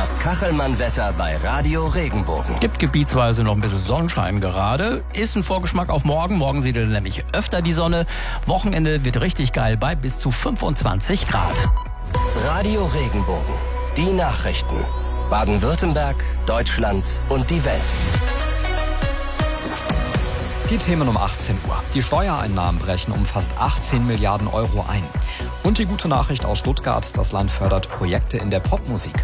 Das Kachelmann-Wetter bei Radio Regenbogen. Gibt gebietsweise noch ein bisschen Sonnenschein gerade. Ist ein Vorgeschmack auf morgen. Morgen sieht ihr nämlich öfter die Sonne. Wochenende wird richtig geil bei bis zu 25 Grad. Radio Regenbogen. Die Nachrichten. Baden-Württemberg, Deutschland und die Welt. Die Themen um 18 Uhr. Die Steuereinnahmen brechen um fast 18 Milliarden Euro ein. Und die gute Nachricht aus Stuttgart, das Land fördert Projekte in der Popmusik.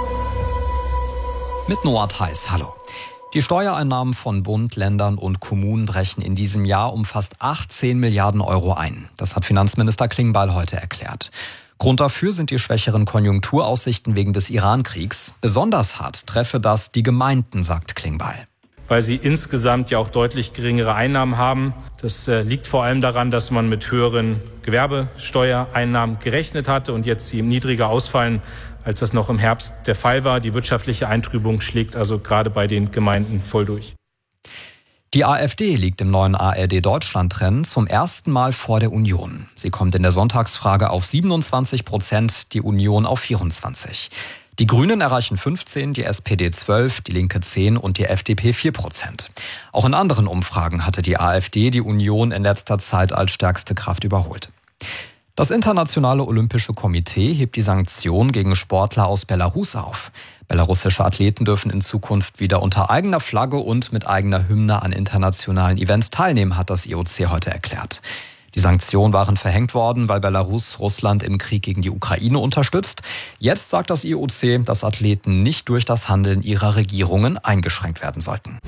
Mit Noah Theis, hallo. Die Steuereinnahmen von Bund, Ländern und Kommunen brechen in diesem Jahr um fast 18 Milliarden Euro ein. Das hat Finanzminister Klingbeil heute erklärt. Grund dafür sind die schwächeren Konjunkturaussichten wegen des Iran-Kriegs. Besonders hart treffe das die Gemeinden, sagt Klingbeil. Weil sie insgesamt ja auch deutlich geringere Einnahmen haben. Das liegt vor allem daran, dass man mit höheren Gewerbesteuereinnahmen gerechnet hatte und jetzt sie niedriger ausfallen, als das noch im Herbst der Fall war. Die wirtschaftliche Eintrübung schlägt also gerade bei den Gemeinden voll durch. Die AfD liegt im neuen ARD-Deutschland-Rennen zum ersten Mal vor der Union. Sie kommt in der Sonntagsfrage auf 27%, die Union auf 24%. Die Grünen erreichen 15%, die SPD 12%, die Linke 10% und die FDP 4%. Auch in anderen Umfragen hatte die AfD die Union in letzter Zeit als stärkste Kraft überholt. Das Internationale Olympische Komitee hebt die Sanktionen gegen Sportler aus Belarus auf. Belarussische Athleten dürfen in Zukunft wieder unter eigener Flagge und mit eigener Hymne an internationalen Events teilnehmen, hat das IOC heute erklärt. Die Sanktionen waren verhängt worden, weil Belarus Russland im Krieg gegen die Ukraine unterstützt. Jetzt sagt das IOC, dass Athleten nicht durch das Handeln ihrer Regierungen eingeschränkt werden sollten.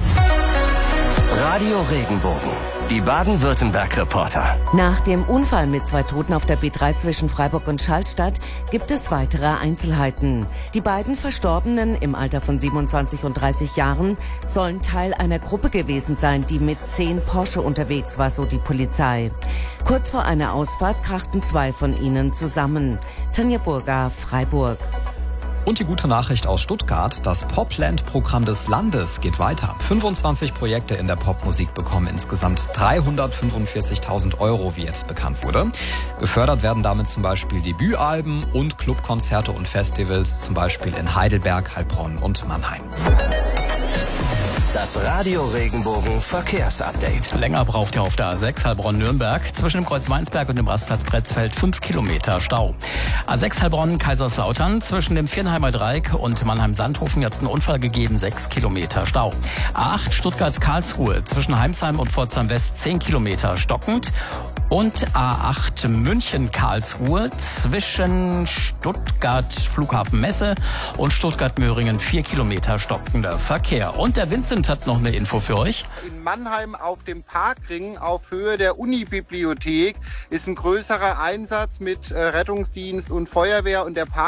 Radio Regenbogen. Die Baden-Württemberg-Reporter. Nach dem Unfall mit 2 Toten auf der B3 zwischen Freiburg und Schallstadt gibt es weitere Einzelheiten. Die beiden Verstorbenen im Alter von 27 und 30 Jahren sollen Teil einer Gruppe gewesen sein, die mit 10 Porsche unterwegs war, so die Polizei. Kurz vor einer Ausfahrt krachten 2 von ihnen zusammen. Tanja Burger, Freiburg. Und die gute Nachricht aus Stuttgart, das Popland-Programm des Landes geht weiter. 25 Projekte in der Popmusik bekommen insgesamt 345.000 Euro, wie jetzt bekannt wurde. Gefördert werden damit zum Beispiel Debütalben und Clubkonzerte und Festivals, zum Beispiel in Heidelberg, Heilbronn und Mannheim. Das Radio Regenbogen Verkehrsupdate. Länger braucht ihr auf der A6 Heilbronn-Nürnberg. Zwischen dem Kreuz Weinsberg und dem Rastplatz Pretzfeld 5 Kilometer Stau. A6 Heilbronn-Kaiserslautern. Zwischen dem Viernheimer Dreieck und Mannheim-Sandhofen jetzt einen Unfall gegeben. 6 Kilometer Stau. A8 Stuttgart-Karlsruhe. Zwischen Heimsheim und Pforzheim-West 10 Kilometer stockend. Und A8 München-Karlsruhe zwischen Stuttgart Flughafen Messe und Stuttgart-Möhringen 4 Kilometer stockender Verkehr. Und der Vincent hat noch eine Info für euch. In Mannheim auf dem Parkring auf Höhe der Unibibliothek ist ein größerer Einsatz mit Rettungsdienst und Feuerwehr und der